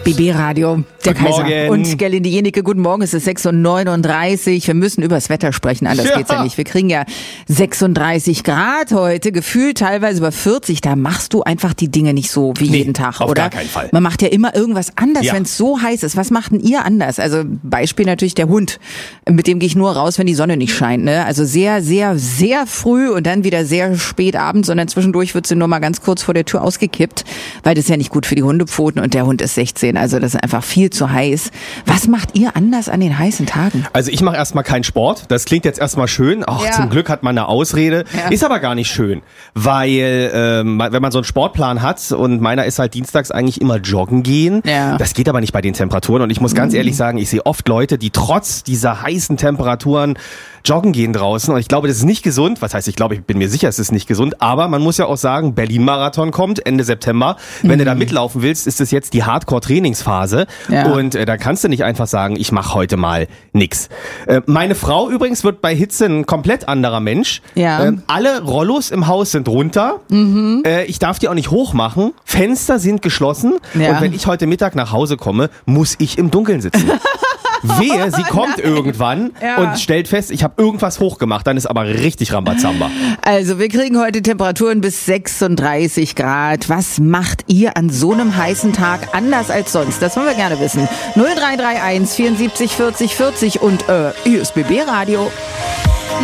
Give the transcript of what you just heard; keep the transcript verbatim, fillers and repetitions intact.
B B-Radio, der Guten Kaiser Morgen. und Gerlinde Jenike. Guten Morgen, es ist sechs Uhr neununddreißig. Wir müssen über das Wetter sprechen, anders Ja. geht's ja nicht. Wir kriegen ja sechsunddreißig Grad heute, gefühlt teilweise über vierzig. Da machst du einfach die Dinge nicht so wie Nee, jeden Tag, auf oder? gar keinen Fall. Man macht ja immer irgendwas anders, Ja. wenn es so heiß ist. Was macht denn ihr anders? Also Beispiel natürlich der Hund. Mit dem gehe ich nur raus, wenn die Sonne nicht scheint. Ne? Also sehr, sehr, sehr früh und dann wieder sehr spät abends. Und dann zwischendurch wird sie nur mal ganz kurz vor der Tür ausgekippt, weil das ist ja nicht gut für die Hundepfoten. Und der Hund ist sechzehn, also das ist einfach viel zu heiß. Was macht ihr anders an den heißen Tagen? Also ich mache erstmal keinen Sport. Das klingt jetzt erstmal schön. Ach, Ja. zum Glück hat man eine Ausrede. Ja. Ist aber gar nicht schön, weil ähm, wenn man so einen Sportplan hat und meiner ist halt dienstags eigentlich immer joggen gehen. Ja. Das geht aber nicht bei den Temperaturen. Und ich muss ganz ehrlich sagen, ich sehe oft Leute, die trotz dieser heißen Temperaturen joggen gehen draußen. Und ich glaube, das ist nicht gesund. Was heißt, ich glaube, ich bin mir sicher, es ist nicht gesund. Aber man muss ja auch sagen, Berlin-Marathon kommt Ende September. Wenn du da mitlaufen willst, ist es jetzt die Hardcore-Trainingsphase. Ja. Und äh, da kannst du nicht einfach sagen, ich mache heute mal nix. Äh, meine Frau übrigens wird bei Hitze ein komplett anderer Mensch. Ja. Ähm, alle Rollos im Haus sind runter. Mhm. Äh, ich darf die auch nicht hochmachen. Fenster sind geschlossen. Ja. Und wenn ich heute Mittag nach Hause komme, muss ich im Dunkeln sitzen. Wehe, sie kommt irgendwann Ja. und stellt fest, ich habe irgendwas hochgemacht, dann ist aber richtig Rambazamba. Also wir kriegen heute Temperaturen bis sechsunddreißig Grad. Was macht ihr an so einem heißen Tag anders als sonst? Das wollen wir gerne wissen. null drei drei eins vierundsiebzig vierzig vierzig und äh, hier ist B B Radio.